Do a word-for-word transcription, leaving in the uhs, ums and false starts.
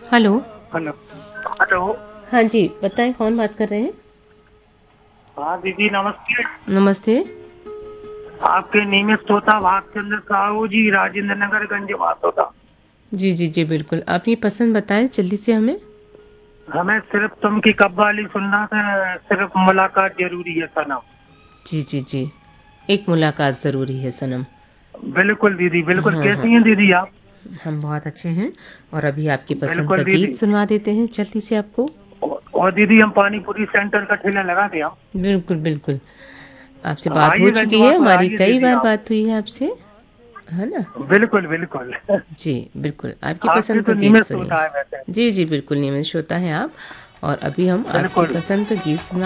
Hello. Hello. Hello. हाँ जी, बताएं कौन बात कर रहे हैं? हाँ दीदी नमस्ते। नमस्ते। आपके नियमित श्रोता भागचंद्र साहू जी, राजेंद्र नगर गंज वासोदा। जी जी जी बिल्कुल, आप ये पसंद बताएं जल्दी से हमें। हमें सिर्फ तुम की कव्वाली सुनना था, सिर्फ मुलाकात जरूरी है सनम। जी जी जी, एक मुलाकात ज़रूरी है सनम। बिल्कुल दीदी बिल्कुल। हाँ हाँ, कैसी हैं दीदी आप? हम बहुत अच्छे हैं। और अभी आपकी पसंद का बिल्कुल गीत दीदी। सुनवा देते हैं जल्दी से आपको। और और दीदी हम पानी पूरी सेंटर का ठेला लगा दिया। बिल्कुल बिल्कुल, आपसे बात हो आइए चुकी है, गंजवा पर हमारी आइए कई दीदी बार आप। बात हुई है आपसे, है ना? बिल्कुल बिल्कुल। जी बिल्कुल, आपकी आपके पसंद का तो गीत नियमित सुनिए। श्रोता है वैसे। जी जी बिल्कुल, नियमित श्रोता हैं आप। और अभी हम आपकी बिल्कुल। पसंद का गीत सुनवा